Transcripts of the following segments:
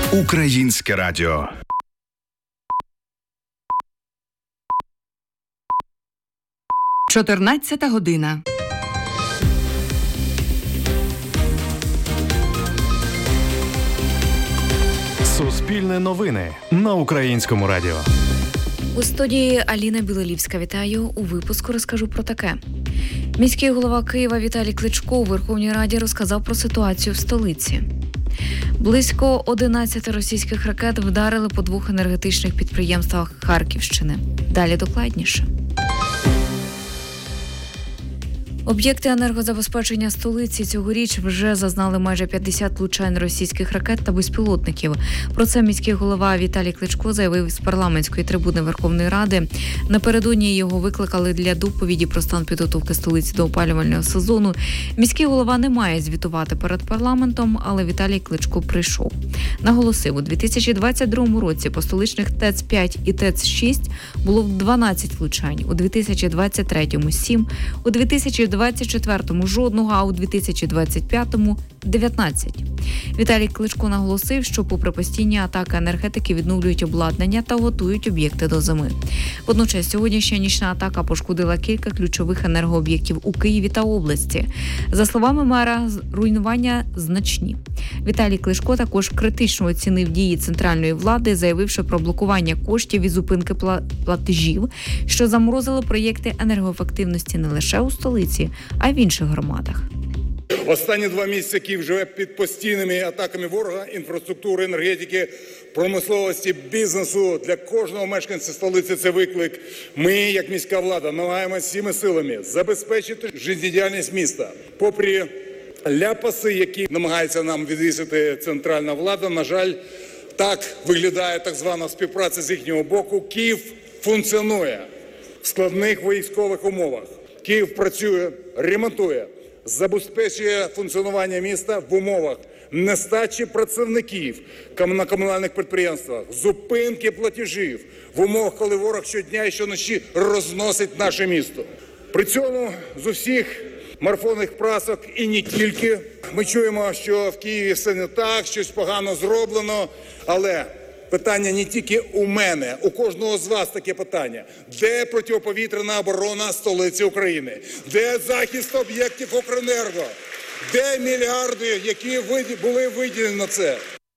Українське радіо. Чотирнадцята година. Суспільне новини на Українському радіо. У студії Аліна Білолівська. Вітаю. У випуску розкажу про таке. Міський голова Києва Віталій Кличко у Верховній Раді розказав про ситуацію в столиці. Близько 11 російських ракет вдарили по 2 енергетичних підприємствах Харківщини. Далі докладніше. Об'єкти енергозабезпечення столиці цьогоріч вже зазнали майже 50 влучань російських ракет та безпілотників. Про це міський голова Віталій Кличко заявив з парламентської трибуни Верховної Ради. Напередодні його викликали для доповіді про стан підготовки столиці до опалювального сезону. Міський голова не має звітувати перед парламентом, але Віталій Кличко прийшов. Наголосив, у 2022 році по столичних ТЕЦ-5 і ТЕЦ-6 було 12 влучань, у 2023 – 7, у 2024 – жодного, а у 2025 – 19. Віталій Кличко наголосив, що попри постійні атаки енергетики відновлюють обладнання та готують об'єкти до зими. Водночас сьогоднішня нічна атака пошкодила кілька ключових енергооб'єктів у Києві та області. За словами мера, руйнування значні. Віталій Кличко також критично оцінив дії центральної влади, заявивши про блокування коштів і зупинки платежів, що заморозили проєкти енергоефективності не лише у столиці, а й в інших громадах. Останні 2 місяці Київ живе під постійними атаками ворога, інфраструктури, енергетики, промисловості, бізнесу. Для кожного мешканця столиці це виклик. Ми, як міська влада, намагаємося всіми силами забезпечити життєдіяльність міста. Попри ляпаси, які намагається нам відвісити центральна влада, на жаль, так виглядає так звана співпраця з їхнього боку. Київ функціонує в складних військових умовах. Київ працює, ремонтує, забезпечує функціонування міста в умовах нестачі працівників на комунальних підприємствах, зупинки платежів, в умовах, коли ворог щодня і щоночі розносить наше місто. При цьому з усіх марафонних прасок і не тільки ми чуємо, що в Києві все не так, щось погано зроблено, але питання не тільки у мене, у кожного з вас таке питання. Де протиповітряна оборона столиці України? Де захист об'єктів Укренерго? Де мільярди, які були виділені на це?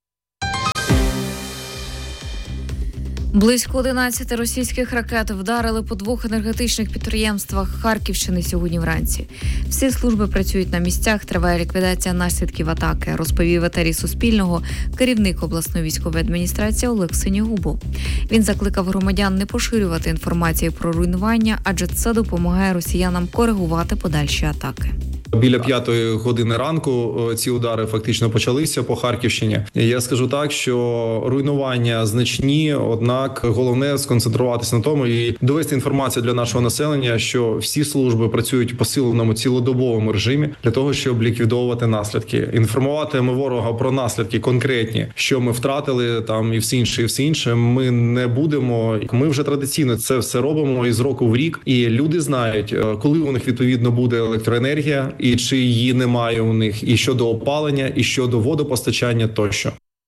Близько 11 російських ракет вдарили по 2 енергетичних підприємствах Харківщини сьогодні вранці. Всі служби працюють на місцях, триває ліквідація наслідків атаки, розповів етері Суспільного керівник обласної військової адміністрації Олег Синьогубов. Він закликав громадян не поширювати інформацію про руйнування, адже це допомагає росіянам коригувати подальші атаки. Біля 5-ї години ранку ці удари фактично почалися по Харківщині. Я скажу так, що руйнування значні, однак головне сконцентруватися на тому і довести інформацію для нашого населення, що всі служби працюють в посиленому цілодобовому режимі для того, щоб ліквідовувати наслідки. Інформуватимемо ворога про наслідки конкретні, що ми втратили там і все інше, ми не будемо. Ми вже традиційно це все робимо із року в рік, і люди знають, коли у них відповідно буде електроенергія, і чи її немає у них, і щодо опалення, і щодо водопостачання тощо.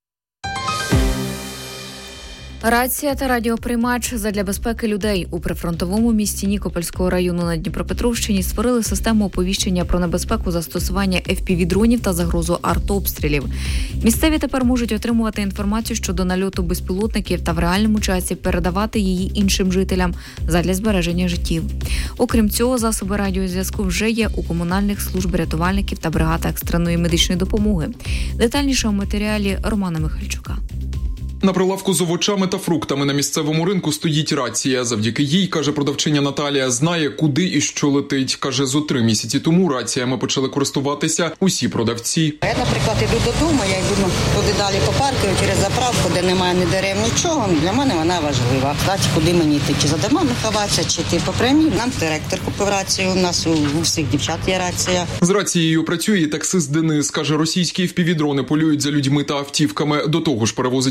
Рація та радіоприймач задля безпеки людей. У прифронтовому місті Нікопольського району на Дніпропетровщині створили систему оповіщення про небезпеку застосування FPV-дронів та загрозу артобстрілів. Місцеві тепер можуть отримувати інформацію щодо нальоту безпілотників та в реальному часі передавати її іншим жителям задля збереження життів. Окрім цього, засоби радіозв'язку вже є у комунальних служб рятувальників та бригад екстреної медичної допомоги. Детальніше у матеріалі Романа Михальчука. На прилавку з овочами та фруктами на місцевому ринку стоїть рація. Завдяки їй, каже продавчиня Наталія, знає, куди і що летить. Каже, зо 3 місяці тому раціями почали користуватися усі продавці. Я, наприклад, йду додому, я йду туди далі по парку, через заправку, де немає ні дерев, нічого. Для мене вона важлива. Знати, куди мені йти, чи за домами ховатися, чи йти по прямій. Нам директор купив рацію, у нас у всіх дівчат є рація. З рацією працює і таксист Денис. Каже, російські FPV-дрони полюють за людьми та автівками. До того ж перевозить клієнтів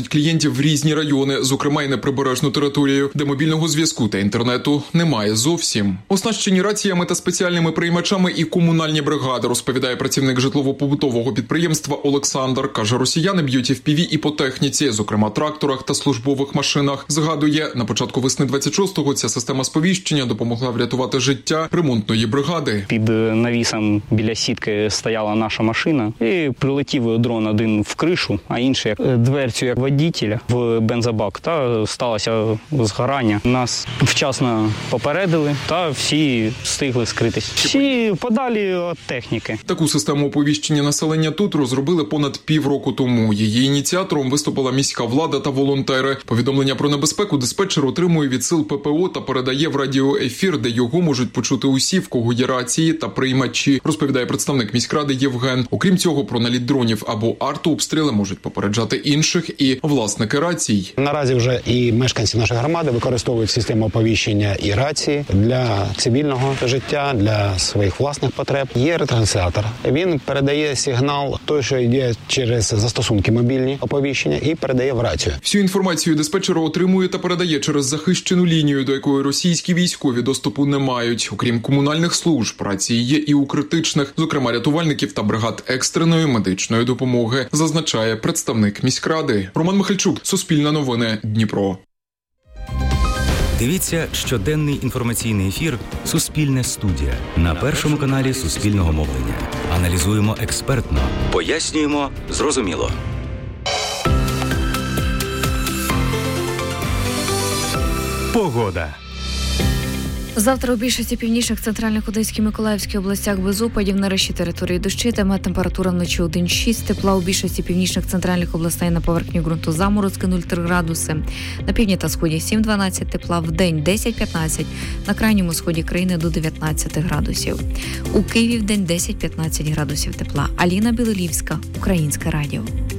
виходять в різні райони, зокрема й на прибережну територію, де мобільного зв'язку та інтернету немає зовсім. Оснащені раціями та спеціальними приймачами і комунальні бригади, розповідає працівник житлово-побутового підприємства Олександр. Каже, росіяни б'ють FPV і по техніці, зокрема тракторах та службових машинах. Згадує, на початку весни 26-го ця система сповіщення допомогла врятувати життя ремонтної бригади. Під навісом біля сітки стояла наша машина і прилетів дрон один в кришу, а інший дверцю як водителя в бензобак. Та сталося згорання. Нас вчасно попередили та всі встигли скритись. Всі подалі від техніки. Таку систему оповіщення населення тут розробили понад півроку тому. Її ініціатором виступила міська влада та волонтери. Повідомлення про небезпеку диспетчер отримує від сил ППО та передає в радіоефір, де його можуть почути усі, в кого є рації та приймачі, розповідає представник міськради Євген. Окрім цього, про наліт дронів або артообстріли можуть попереджати інших і власники рацій. Наразі вже і мешканці нашої громади використовують систему оповіщення і рації для цивільного життя, для своїх власних потреб. Є ретранслятор. Він передає сигнал, той, що йде через застосунки мобільні оповіщення, і передає в рацію. Всю інформацію диспетчер отримує та передає через захищену лінію, до якої російські військові доступу не мають. Окрім комунальних служб, рації є і у критичних, зокрема рятувальників та бригад екстреної медичної допомоги, зазначає представник міськради. Роман Михальчук, Суспільне новини, Дніпро. Дивіться щоденний інформаційний ефір «Суспільне студія» на Першому каналі Суспільного мовлення. Аналізуємо експертно, пояснюємо зрозуміло. Погода. Завтра у більшості північних, центральних, Одеській, Миколаївській областях без опадів, на решті території дощитиме. Температура вночі 1-6, тепла у більшості північних, центральних областей, на поверхні ґрунту заморозки 0,3 градуси. На півдні та сході 7-12 тепла, вдень 10-15, на крайньому сході країни до 19 градусів. У Києві вдень 10-15 градусів тепла. Аліна Білолівська, Українське радіо.